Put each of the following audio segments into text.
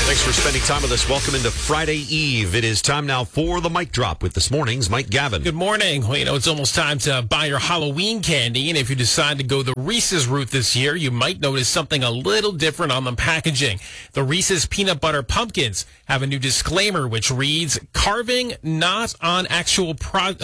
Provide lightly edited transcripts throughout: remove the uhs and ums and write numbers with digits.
Thanks for spending time with us. Welcome into Friday Eve. It is time now for the Mic Drop with this morning's Mike Gavin. Good morning. Well, it's almost time to buy your Halloween candy, and if you decide to go the Reese's route this year, you might notice something a little different on the packaging. The Reese's Peanut Butter Pumpkins have a new disclaimer which reads, "Carving not an actual product."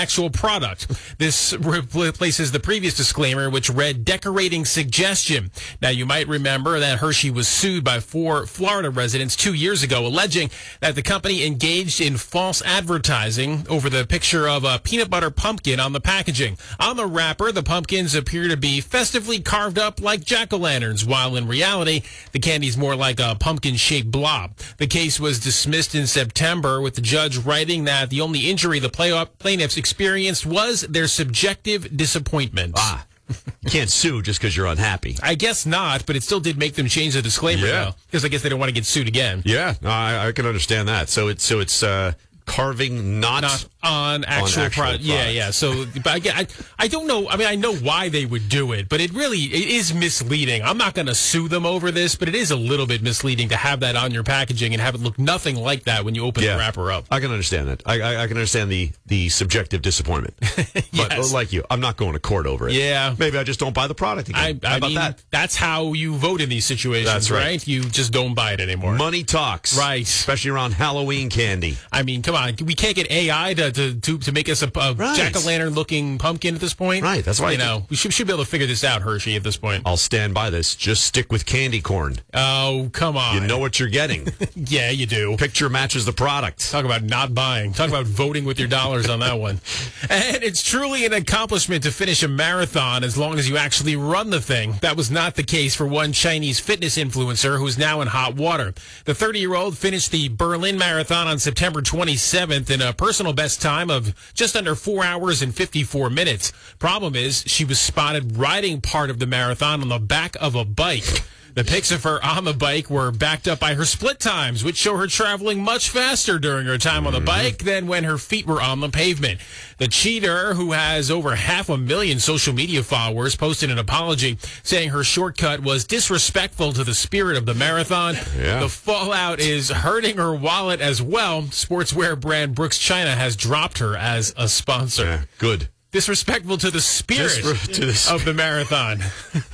This replaces the previous disclaimer which read, "Decorating suggestion." Now, you might remember that Hershey was sued by 4 Florida residents 2 years ago, alleging that the company engaged in false advertising over the picture of a peanut butter pumpkin on the packaging. On the wrapper, the pumpkins appear to be festively carved up like jack-o'-lanterns, while in reality, the candy's more like a pumpkin-shaped blob. The case was dismissed in September, with the judge writing that the only injury the plaintiffs experienced was their subjective disappointment. You can't sue just because you're unhappy. I guess not, but it still did make them change the disclaimer now, because I guess they don't want to get sued again. Yeah, I can understand that. So it's carving not on actual product. Yeah. So, but I don't know. I mean, I know why they would do it, but it is misleading. I'm not going to sue them over this, but it is a little bit misleading to have that on your packaging and have it look nothing like that when you open the wrapper up. I can understand that. I can understand the subjective disappointment. But like you, I'm not going to court over it. Yeah. Maybe I just don't buy the product again. How about that? That's how you vote in these situations, That's right? You just don't buy it anymore. Money talks. Right. Especially around Halloween candy. I mean, come on. We can't get AI to make us a jack-o'-lantern looking pumpkin at this point. Right. That's why we should be able to figure this out, Hershey, at this point. I'll stand by this. Just stick with candy corn. Oh, come on. You know what you're getting. Yeah, you do. Picture matches the product. Talk about not buying. Talk about voting with your dollars on that one. And it's truly an accomplishment to finish a marathon as long as you actually run the thing. That was not the case for one Chinese fitness influencer who's now in hot water. The 30-year-old finished the Berlin Marathon on September 27th in a personal best time of just under 4 hours and 54 minutes. Problem is, she was spotted riding part of the marathon on the back of a bike. The pics of her on the bike were backed up by her split times, which show her traveling much faster during her time on the bike than when her feet were on the pavement. The cheater, who has over 500,000 social media followers, posted an apology saying her shortcut was disrespectful to the spirit of the marathon. Yeah. The fallout is hurting her wallet as well. Sportswear brand Brooks China has dropped her as a sponsor. Yeah, good. Disrespectful to the spirit of the marathon.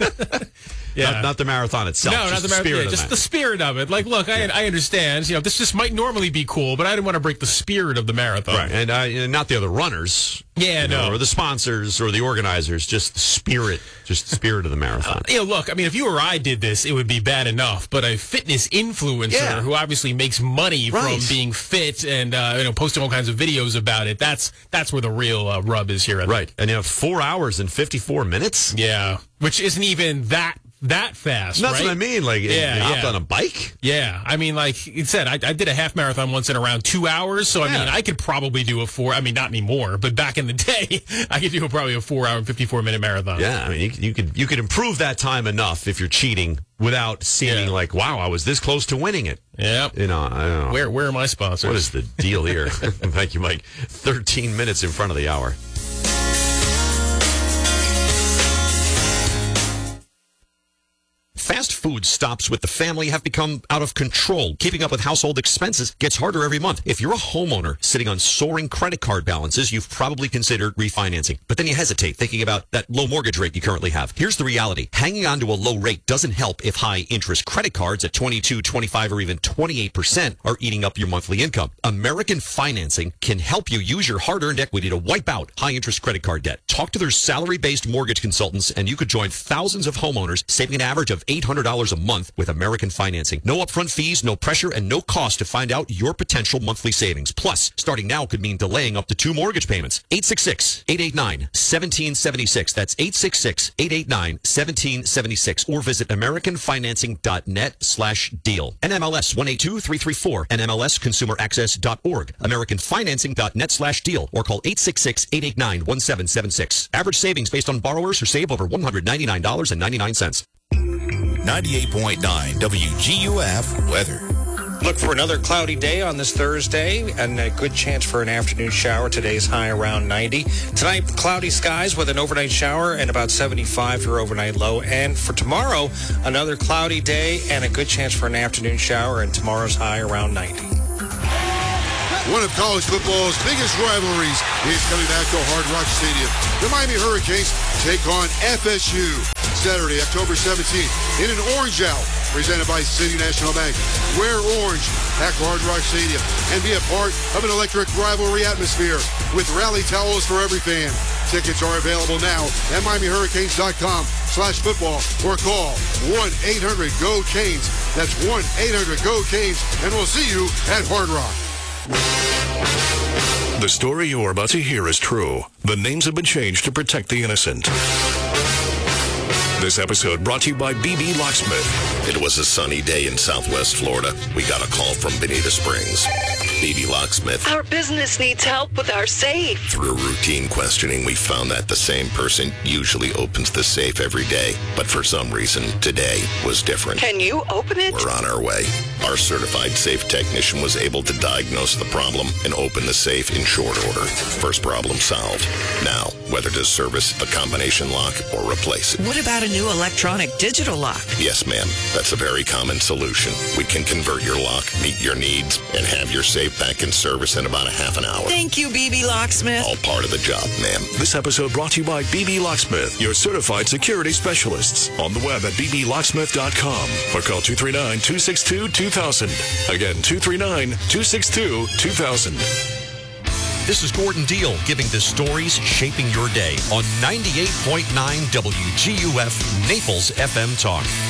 Yeah. Not the marathon itself. No, not the marathon. Just the spirit of it. Like, look, I understand. This just might normally be cool, but I didn't want to break the spirit of the marathon. Right, and not the other runners. Yeah, no. Or the sponsors or the organizers. Just the spirit of the marathon. Look, I mean, if you or I did this, it would be bad enough. But a fitness influencer who obviously makes money from being fit and posting all kinds of videos about it, that's where the real rub is here. Right, and 4 hours and 54 minutes. Yeah, which isn't even that fast. That's right? what I mean. Like, you hopped on a bike? Yeah. I mean, like it said, I did a half marathon once in around 2 hours. So, I mean, I could probably do not anymore, but back in the day, I could do probably a 4 hour and 54 minute marathon. Yeah. I mean, you could improve that time enough if you're cheating without seeming like, wow, I was this close to winning it. Yeah. I don't know. Where are my sponsors? What is the deal here? Thank you, Mike. 13 minutes in front of the hour. Fast food stops with the family have become out of control. Keeping up with household expenses gets harder every month. If you're a homeowner sitting on soaring credit card balances, you've probably considered refinancing. But then you hesitate thinking about that low mortgage rate you currently have. Here's the reality. Hanging on to a low rate doesn't help if high interest credit cards at 22, 25, or even 28% are eating up your monthly income. American Financing can help you use your hard-earned equity to wipe out high interest credit card debt. Talk to their salary-based mortgage consultants and you could join thousands of homeowners saving an average of $800 a month with American Financing. No upfront fees, no pressure, and no cost to find out your potential monthly savings. Plus, starting now could mean delaying up to 2 mortgage payments. 866-889-1776. That's 866-889-1776. Or visit AmericanFinancing.net/deal. NMLS 182334. NMLSConsumerAccess.org. AmericanFinancing.net/deal. Or call 866-889-1776. Average savings based on borrowers who save over $199.99. 98.9 WGUF weather. Look for another cloudy day on this Thursday and a good chance for an afternoon shower. Today's high around 90. Tonight, cloudy skies with an overnight shower and about 75 for your overnight low. And for tomorrow, another cloudy day and a good chance for an afternoon shower and tomorrow's high around 90. One of college football's biggest rivalries is coming back to Hard Rock Stadium. The Miami Hurricanes take on FSU Saturday, October 17th in an orange out presented by City National Bank. Wear orange at Hard Rock Stadium and be a part of an electric rivalry atmosphere with rally towels for every fan. Tickets are available now at MiamiHurricanes.com/football or call 1-800-GO-CANES. That's 1-800-GO-CANES, and we'll see you at Hard Rock. The story you are about to hear is true. The names have been changed to protect the innocent. This episode brought to you by BB Locksmith. It was a sunny day in Southwest Florida. We got a call from Bonita Springs. BB Locksmith. Our business needs help with our safe. Through routine questioning, we found that the same person usually opens the safe every day. But for some reason, today was different. Can you open it? We're on our way. Our certified safe technician was able to diagnose the problem and open the safe in short order. First problem solved. Now, whether to service the combination lock or replace it. What about a new electronic digital lock? Yes, ma'am. That's a very common solution. We can convert your lock, meet your needs, and have your safe back in service in about a half an hour. Thank you, BB Locksmith. All part of the job, ma'am. This episode brought to you by BB Locksmith, your certified security specialists. On the web at bblocksmith.com or call 239-262-2000. Again, 239-262-2000. This is Gordon Deal giving the stories shaping your day on 98.9 WGUF Naples FM Talk.